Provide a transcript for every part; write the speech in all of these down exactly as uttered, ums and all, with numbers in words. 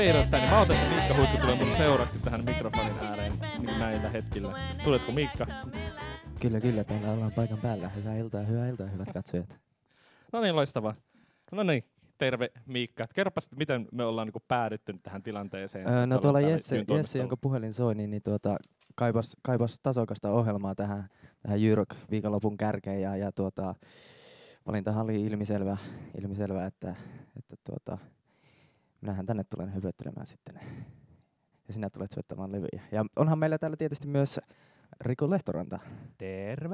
Niin mä otan, että Miikka Huisko tulee mun seuraksi tähän mikrofonin ääreen niin näillä hetkillä. Tuletko Miikka? Kyllä, kyllä. Täällä ollaan paikan päällä. Hyvää iltaa, hyvää iltaa, hyvät katsojat. No niin, loistavaa. No niin, terve Miikka. Kerropas, miten me ollaan niinku päädytty tähän tilanteeseen. Öö, no tuolla Jesse, Jesse, jonka puhelin soi, niin, niin tuota, kaipas, kaipas tasokasta ohjelmaa tähän, tähän Jyrok viikonlopun kärkeen. Ja, ja tuota, valintahan oli ilmiselvä, ilmiselvä että, että tuota, minähän tänne tulen höpöttelemään sitten. Ja sinä tulet soittamaan levyjä. Ja onhan meillä täällä tietysti myös Riku Lehtoranta. Terve.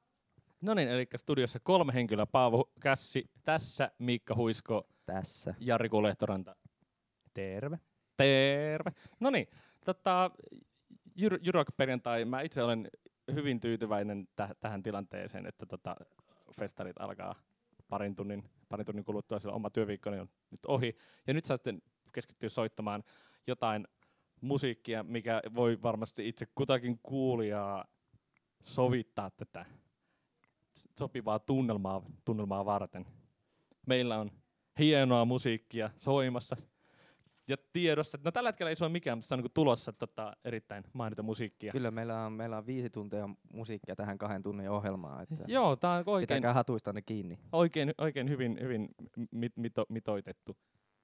No niin, eli studiossa kolme henkilöä. Paavo Kässi tässä, Miikka Huisko tässä ja Riku Lehtoranta. Terve. Terve. No niin, tota, Jyr- Jyrok-perjantai. Mä itse olen hyvin tyytyväinen täh- tähän tilanteeseen, että tota, festarit alkaa parin tunnin, parin tunnin kuluttua, sillä oma työviikkoni on nyt ohi. Ja nyt saatte keskittyä soittamaan jotain musiikkia, mikä voi varmasti itse kutakin kuulijaa sovittaa tätä sopivaa tunnelmaa, tunnelmaa varten. Meillä on hienoa musiikkia soimassa ja tiedossa. No tällä hetkellä ei soi mikään, mutta se on niin tulossa tota, erittäin mainita musiikkia. Kyllä meillä on, meillä on viisi tuntia musiikkia tähän kahden tunnin ohjelmaan. Että joo, tää on oikein, pitäkää hatuistanne kiinni. Oikein, oikein hyvin, hyvin mit, mito, mitoitettu.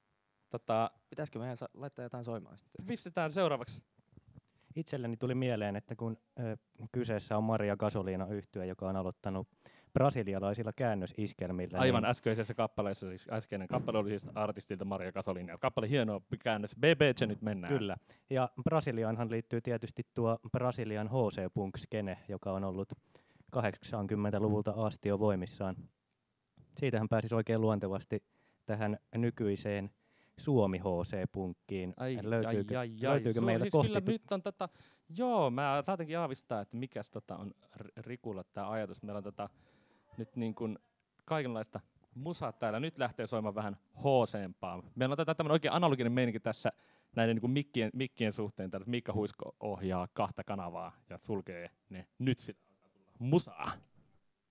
Tota, Pitäisikö meidän sa- laittaa jotain soimaan sitten? pistetään seuraavaksi. Itselleni tuli mieleen, että kun ö, kyseessä on Maria Gasolina-yhtye, joka on aloittanut brasilialaisilla käännösiskelmillä. Aivan niin äskeisessä kappaleessa, siis äskeinen kappale oli siis artistilta Maria Gasolina. Kappale hieno käännös, B B C nyt mennään. Kyllä, ja Brasiliaanhan liittyy tietysti tuo Brasilian H C-punk-skene, joka on ollut kahdeksankymmentäluvulta asti jo voimissaan. Siitähän pääsisi oikein luontevasti tähän nykyiseen Suomi H C-punkkiin. Ai, Löytyykö, ai, ai, löytyykö ai. meillä siis kohti? kyllä nyt on tota, joo, mä saatinkin aavistaa, että mikäs tota on Rikulla tää ajatus. Meillä on tota, nyt niin kuin kaikenlaista musaa täällä. Nyt lähtee soimaan vähän H C-mpaa. Meillä on tätä tämmönen oikein analoginen meininki tässä näiden niin kuin mikkien, mikkien suhteen. Täällä Miikka Huisko ohjaa kahta kanavaa ja sulkee ne. Nyt sitä alkaa tulla musaa.